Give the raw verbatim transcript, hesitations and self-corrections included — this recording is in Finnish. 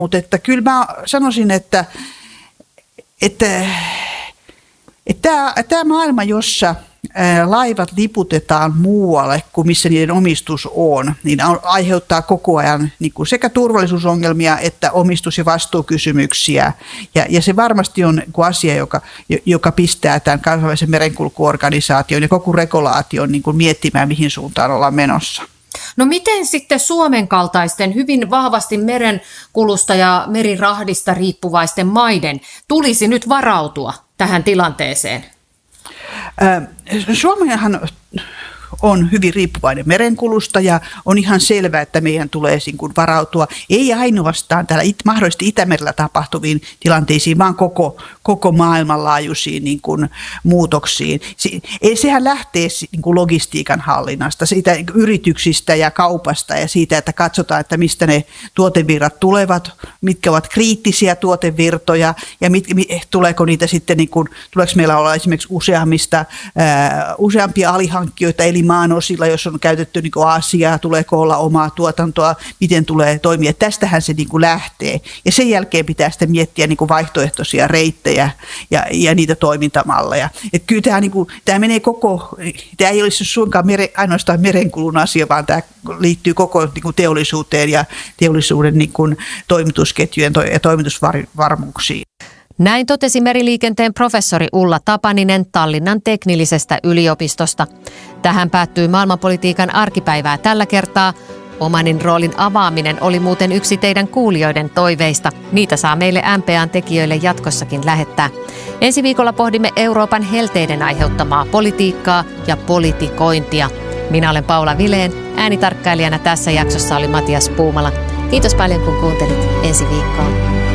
Mutta että kyllä mä sanoisin, että, että, että tämä, tämä maailma, jossa laivat liputetaan muualle kuin missä niiden omistus on, niin aiheuttaa koko ajan niin kuin sekä turvallisuusongelmia että omistus- ja vastuukysymyksiä. Ja, ja se varmasti on niin kuin asia, joka, joka pistää tämän kansainvälisen merenkulkuorganisaation ja koko regulaation niin kuin miettimään, mihin suuntaan ollaan menossa. No miten sitten Suomen kaltaisten hyvin vahvasti merenkulusta ja merirahdista riippuvaisten maiden tulisi nyt varautua tähän tilanteeseen? Suomihan on hyvin riippuvainen merenkulusta ja on ihan selvää, että meidän tulee varautua ei ainoastaan täällä it, mahdollisesti Itämerellä tapahtuviin tilanteisiin, vaan koko, koko maailmanlaajuisiin niin kuin muutoksiin. Se, sehän lähtee niin kuin logistiikan hallinnasta, siitä yrityksistä ja kaupasta ja siitä, että katsotaan, että mistä ne tuotevirrat tulevat, mitkä ovat kriittisiä tuotevirtoja ja mit, tuleeko niitä sitten, niin kuin, tuleeko meillä olla esimerkiksi useammista, ää, useampia alihankkijoita, eli maan osilla, jos on käytetty niin kuin Aasiaa, tuleeko olla omaa tuotantoa, miten tulee toimia. Tästähän se niin kuin lähtee. Ja sen jälkeen pitää sitten miettiä niin kuin vaihtoehtoisia reittejä ja, ja niitä toimintamalleja. Et kyllä tämä, niin kuin, tämä menee koko, tämä ei olisi suinkaan mere, ainoastaan merenkulun asia, vaan tämä liittyy koko niin kuin teollisuuteen ja teollisuuden niin kuin toimitusketjujen ja toimitusvarmuuksiin. Näin totesi meriliikenteen professori Ulla Tapaninen Tallinnan teknillisestä yliopistosta. Tähän päättyy maailmanpolitiikan arkipäivää tällä kertaa. Omanin roolin avaaminen oli muuten yksi teidän kuulijoiden toiveista. Niitä saa meille M P A:n tekijöille jatkossakin lähettää. Ensi viikolla pohdimme Euroopan helteiden aiheuttamaa politiikkaa ja politikointia. Minä olen Paula Vileen. Äänitarkkailijana tässä jaksossa oli Matias Puumala. Kiitos paljon kun kuuntelit. Ensi viikkoon.